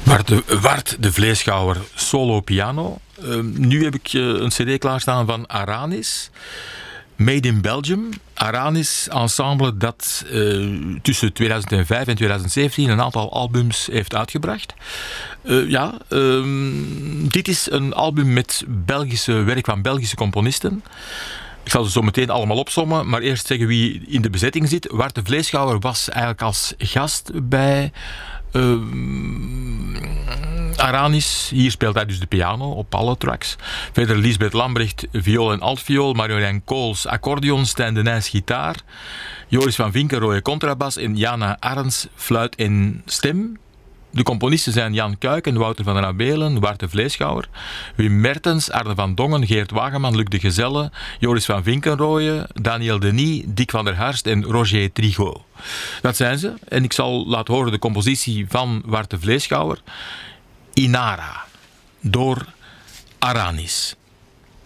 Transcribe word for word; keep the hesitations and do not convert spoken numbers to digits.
Wart de, Wart de Vleeschouwer solo piano. Uh, nu heb ik uh, een cd klaarstaan van Aranis. Made in Belgium. Aranis ensemble dat uh, tussen tweeduizend vijf en tweeduizend zeventien een aantal albums heeft uitgebracht. Uh, ja, uh, dit is een album met Belgische werk van Belgische componisten. Ik zal ze zo meteen allemaal opsommen, maar eerst zeggen wie in de bezetting zit. Wart de Vleeschouwer was eigenlijk als gast bij uh, Aranis. Hier speelt hij dus de piano op alle tracks. Verder Lisbeth Lambrecht, viool en altviool. Marjolein Kools, accordeon. Stijn de Nijs, gitaar. Joris van Vinkenrooyen, contrabas. En Jana Arns, fluit en stem. De componisten zijn Jan Kuiken, Wouter van den Abelen, Wart de Vleeschouwer, Wim Mertens, Arne van Dongen, Geert Wageman, Luc de Gezelle, Joris van Vinkenrooyen, Daniel Denis, Dick van der Harst en Roger Trigo. Dat zijn ze. En ik zal laten horen de compositie van Wart de Vleeschouwer. Inara, door Aranis.